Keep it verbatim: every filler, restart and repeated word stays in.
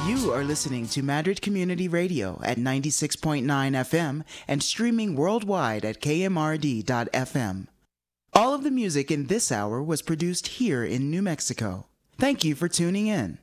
You are listening to Madrid Community Radio at ninety-six point nine F M and streaming worldwide at K M R D dot F M. All of the music in this hour was produced here in New Mexico. Thank you for tuning in.